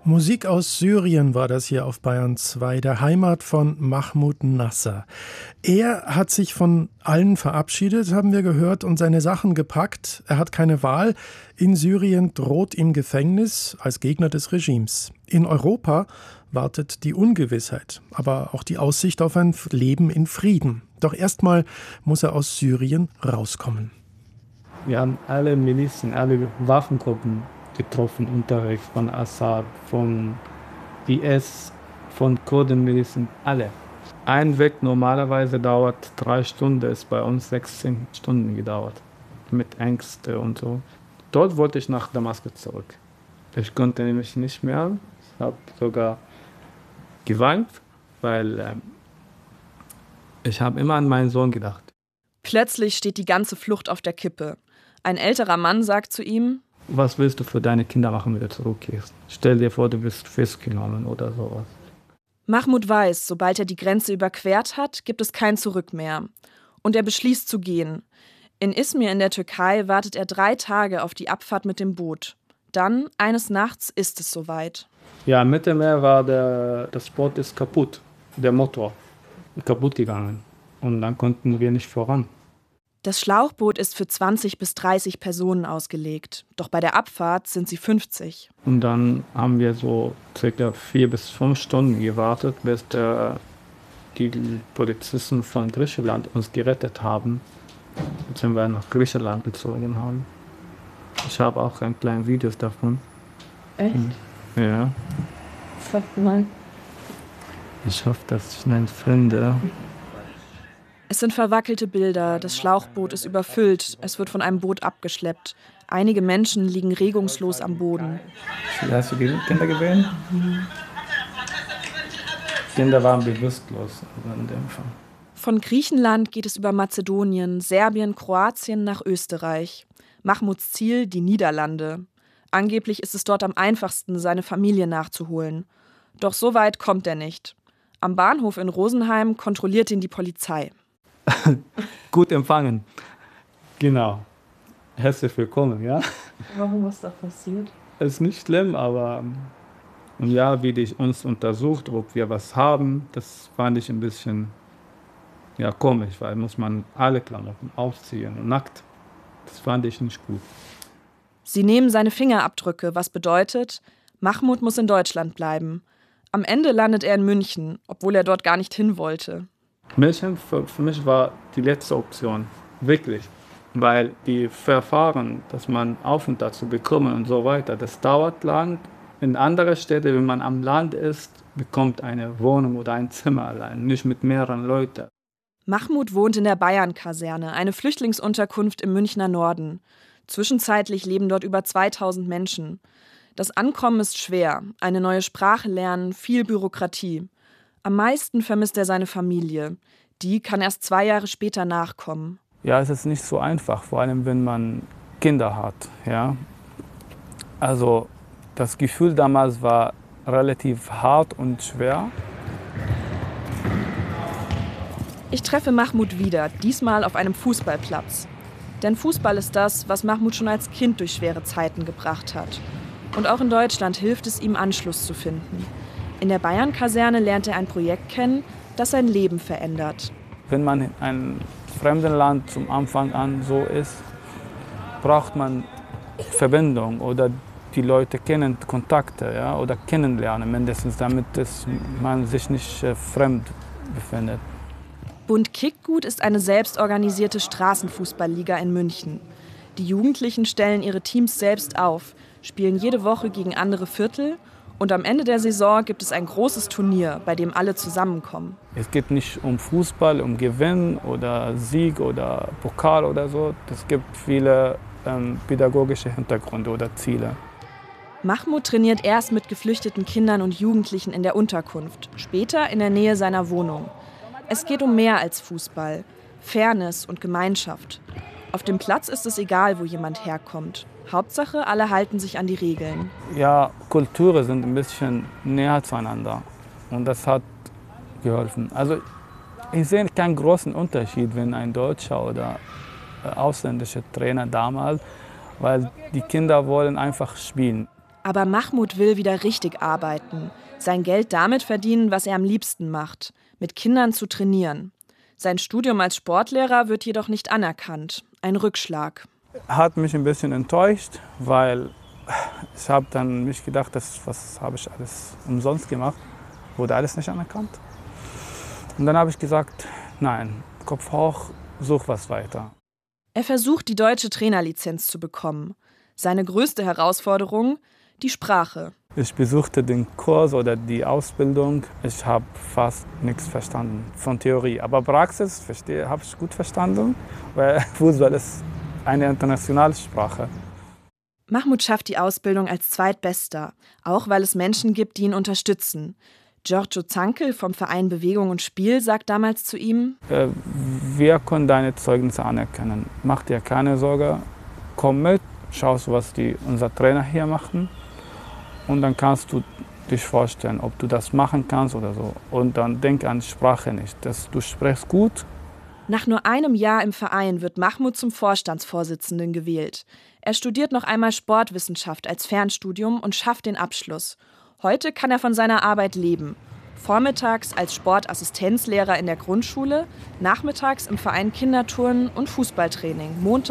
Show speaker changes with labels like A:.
A: Musik aus Syrien war das hier auf Bayern 2, der Heimat von Mahmoud Nasser. Er hat sich von allen verabschiedet, haben wir gehört, und seine Sachen gepackt. Er hat keine Wahl. In Syrien droht ihm Gefängnis als Gegner des Regimes. In Europa wartet die Ungewissheit, aber auch die Aussicht auf ein Leben in Frieden. Doch erstmal muss er aus Syrien rauskommen.
B: Wir haben alle Milizen, alle Waffengruppen getroffen, unterwegs von Assad, von IS, von Kurdenmilizen, alle. Ein Weg normalerweise dauert 3 Stunden, ist bei uns 16 Stunden gedauert, mit Ängsten und so. Dort wollte ich nach Damaskus zurück. Ich konnte nämlich nicht mehr, ich habe sogar geweint, weil ich habe immer an meinen Sohn gedacht.
C: Plötzlich steht die ganze Flucht auf der Kippe. Ein älterer Mann sagt zu ihm:
B: Was willst du für deine Kinder machen, wenn du zurückgehst? Stell dir vor, du bist festgenommen oder sowas.
C: Mahmoud weiß, sobald er die Grenze überquert hat, gibt es kein Zurück mehr. Und er beschließt zu gehen. In Izmir in der Türkei wartet er 3 Tage auf die Abfahrt mit dem Boot. Dann, eines Nachts, ist es soweit.
B: Ja, im Mittelmeer war das Boot ist kaputt, der Motor kaputt gegangen. Und dann konnten wir nicht voran.
C: Das Schlauchboot ist für 20 bis 30 Personen ausgelegt. Doch bei der Abfahrt sind sie 50.
B: Und dann haben wir so ca. 4 bis 5 Stunden gewartet, bis die Polizisten von Griechenland uns gerettet haben. Jetzt sind wir nach Griechenland gezogen haben. Ich habe auch ein kleines Video davon.
C: Echt?
B: Ja.
C: Sag mal.
B: Ich hoffe, dass ich schnell finde.
C: Es sind verwackelte Bilder, das Schlauchboot ist überfüllt, es wird von einem Boot abgeschleppt. Einige Menschen liegen regungslos am Boden.
B: Hast du die Kinder gesehen? Die Kinder waren bewusstlos in dem Fall.
C: Von Griechenland geht es über Mazedonien, Serbien, Kroatien nach Österreich. Mahmouds Ziel, die Niederlande. Angeblich ist es dort am einfachsten, seine Familie nachzuholen. Doch so weit kommt er nicht. Am Bahnhof in Rosenheim kontrolliert ihn die Polizei.
B: Gut empfangen. Genau. Herzlich willkommen, ja.
C: Warum, was da passiert?
B: Es ist nicht schlimm, aber ja, wie die uns untersucht, ob wir was haben, das fand ich ein bisschen komisch, weil muss man alle Klamotten aufziehen und nackt. Das fand ich nicht gut.
C: Sie nehmen seine Fingerabdrücke, was bedeutet, Mahmoud muss in Deutschland bleiben. Am Ende landet er in München, obwohl er dort gar nicht hin wollte.
B: München für mich war die letzte Option, wirklich. Weil die Verfahren, dass man Aufenthalt zu bekommen und so weiter, das dauert lang. In anderen Städten, wenn man am Land ist, bekommt eine Wohnung oder ein Zimmer allein, nicht mit mehreren Leuten.
C: Mahmoud wohnt in der Bayern-Kaserne, eine Flüchtlingsunterkunft im Münchner Norden. Zwischenzeitlich leben dort über 2000 Menschen. Das Ankommen ist schwer, eine neue Sprache lernen, viel Bürokratie. Am meisten vermisst er seine Familie. Die kann erst 2 Jahre später nachkommen.
B: Ja, es ist nicht so einfach, vor allem wenn man Kinder hat. Ja? Also das Gefühl damals war relativ hart und schwer.
C: Ich treffe Mahmoud wieder, diesmal auf einem Fußballplatz. Denn Fußball ist das, was Mahmoud schon als Kind durch schwere Zeiten gebracht hat. Und auch in Deutschland hilft es ihm, Anschluss zu finden. In der Bayern-Kaserne lernt er ein Projekt kennen, das sein Leben verändert.
B: Wenn man in einem fremden Land zum Anfang an so ist, braucht man Verbindung oder die Leute kennen Kontakte, ja, oder kennenlernen mindestens, damit man sich nicht fremd befindet.
C: Bund Kickgut ist eine selbstorganisierte Straßenfußballliga in München. Die Jugendlichen stellen ihre Teams selbst auf, spielen jede Woche gegen andere Viertel. Und am Ende der Saison gibt es ein großes Turnier, bei dem alle zusammenkommen.
B: Es geht nicht um Fußball, um Gewinn oder Sieg oder Pokal oder so. Es gibt viele pädagogische Hintergründe oder Ziele.
C: Mahmoud trainiert erst mit geflüchteten Kindern und Jugendlichen in der Unterkunft, später in der Nähe seiner Wohnung. Es geht um mehr als Fußball, Fairness und Gemeinschaft. Auf dem Platz ist es egal, wo jemand herkommt. Hauptsache, alle halten sich an die Regeln.
B: Ja, Kulturen sind ein bisschen näher zueinander und das hat geholfen. Also ich sehe keinen großen Unterschied, wenn ein deutscher oder ausländischer Trainer damals, weil die Kinder wollen einfach spielen.
C: Aber Mahmoud will wieder richtig arbeiten. Sein Geld damit verdienen, was er am liebsten macht. Mit Kindern zu trainieren. Sein Studium als Sportlehrer wird jedoch nicht anerkannt. Ein Rückschlag.
B: Hat mich ein bisschen enttäuscht, weil ich habe dann mich gedacht, was habe ich alles umsonst gemacht. Wurde alles nicht anerkannt. Und dann habe ich gesagt, nein, Kopf hoch, such was weiter.
C: Er versucht, die deutsche Trainerlizenz zu bekommen. Seine größte Herausforderung, die Sprache.
B: Ich besuchte den Kurs oder die Ausbildung. Ich habe fast nichts verstanden von Theorie. Aber Praxis habe ich gut verstanden, weil Fußball ist eine internationale Sprache.
C: Mahmoud schafft die Ausbildung als Zweitbester, auch weil es Menschen gibt, die ihn unterstützen. Giorgio Zankel vom Verein Bewegung und Spiel sagt damals zu ihm:
B: Wir können deine Zeugnisse anerkennen. Mach dir keine Sorge, komm mit, schaust, was unser Trainer hier machen. Und dann kannst du dich vorstellen, ob du das machen kannst oder so. Und dann denk an die Sprache nicht. Du sprichst gut.
C: Nach nur einem Jahr im Verein wird Mahmoud zum Vorstandsvorsitzenden gewählt. Er studiert noch einmal Sportwissenschaft als Fernstudium und schafft den Abschluss. Heute kann er von seiner Arbeit leben. Vormittags als Sportassistenzlehrer in der Grundschule, nachmittags im Verein Kinderturnen und Fußballtraining, montags